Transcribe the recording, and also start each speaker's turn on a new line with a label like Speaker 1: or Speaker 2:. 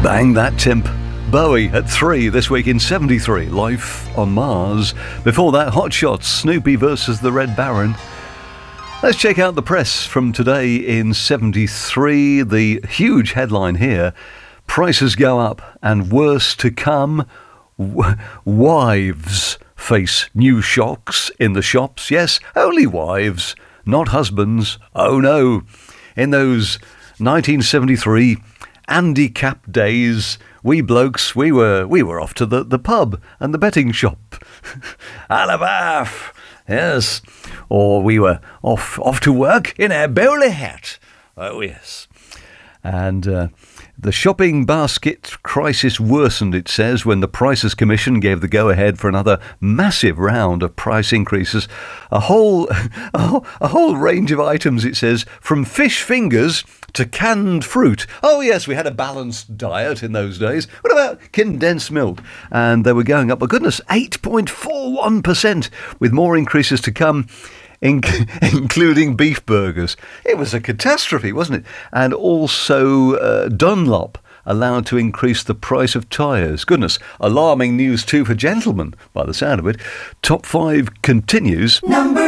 Speaker 1: Bang that timp. Bowie at 3 this week in 73, Life on Mars. Before that, Hot Shots, Snoopy versus the Red Baron. Let's check out the press from today in 73. The huge headline here, prices go up and worse to come. Wives face new shocks in the shops. Yes, only wives, not husbands. Oh no. In those 1973 Andy Cap days, we blokes, we were off to the pub and the betting shop. Alabaff, yes. Or we were off to work in our bowler hat. Oh yes. And the shopping basket crisis worsened, it says, when the Prices Commission gave the go-ahead for another massive round of price increases. A whole range of items, it says, from fish fingers to canned fruit. Oh yes, we had a balanced diet in those days. What about condensed milk? And they were going up, but goodness, 8.41%, with more increases to come, including beef burgers. It was a catastrophe, wasn't it? And also Dunlop allowed to increase the price of tyres. Goodness, alarming news too for gentlemen, by the sound of it. Top 5 continues. Number